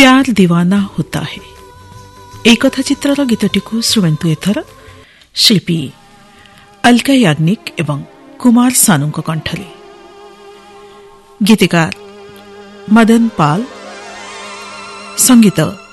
प्यार दीवाना होता है ए कथा चित्रर गीतटिकु श्रुवन्तु एथर शिल्पी अलका याग्निक एवं कुमार सानुଙ୍କ कण्ठले। गीतिकार मदन पाल, संगीत